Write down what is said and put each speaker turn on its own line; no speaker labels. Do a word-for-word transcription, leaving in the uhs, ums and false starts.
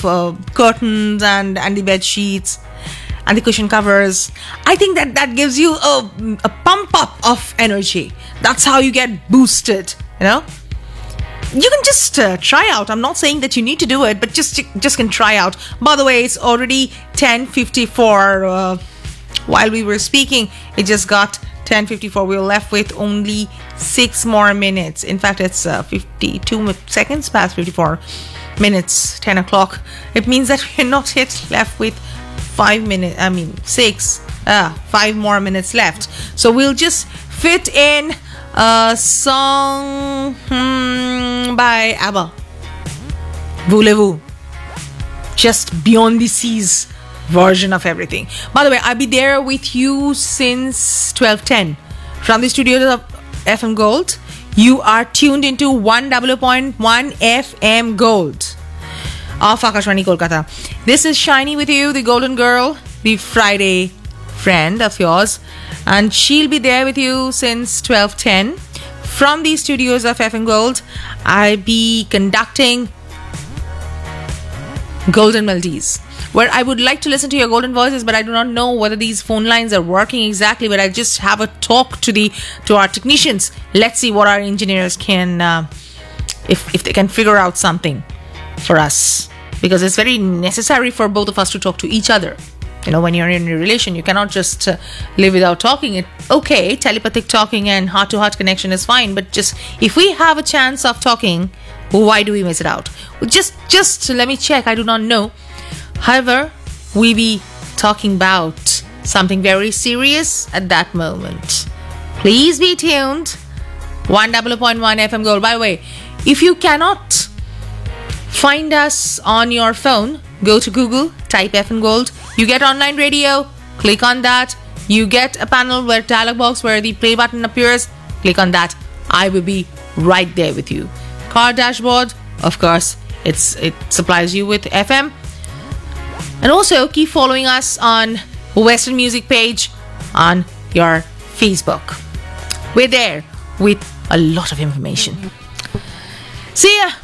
uh, curtains and, and the bed sheets and the cushion covers. I think that that gives you a, a pump up of energy. That's how you get boosted, you know. You can just uh, try out. I'm not saying that you need to do it, but just just can try out. By the way, it's already ten fifty-four. Uh, while we were speaking, it just got ten fifty-four. We were left with only six more minutes. In fact, it's uh, fifty-two seconds past fifty-four minutes, ten o'clock. It means that we're not yet left with five minutes. I mean, six, uh, five more minutes left. So we'll just fit in a song hmm, by ABBA, Voulez-vous. Just Beyond the Seas version of everything. By the way, I'll be there with you since twelve ten from the studios of F M Gold. You are tuned into one hundred oh point one F M Gold of Akashvani Kolkata. This is Shiny with you, the Golden Girl, the Friday friend of yours, and she'll be there with you since twelve ten from the studios of F M Gold. I'll be conducting Golden Melodies, where I would like to listen to your golden voices, but I do not know whether these phone lines are working exactly. But I just have a talk to the to our technicians. Let's see what our engineers can, uh, if if they can figure out something for us, because it's very necessary for both of us to talk to each other. You know, when you're in a relation, you cannot just uh, live without talking. It okay, telepathic talking and heart-to-heart connection is fine, but just if we have a chance of talking, why do we miss it out? Just, just let me check. I do not know. However, we be talking about something very serious at that moment. Please be tuned. one hundred oh point one F M Gold. By the way, if you cannot find us on your phone, go to Google, type F M Gold. You get online radio, click on that. You get a panel where dialog box where the play button appears. Click on that. I will be right there with you. Car dashboard, of course, it's it supplies you with F M. And also keep following us on Western Music page on your Facebook. We're there with a lot of information. See ya.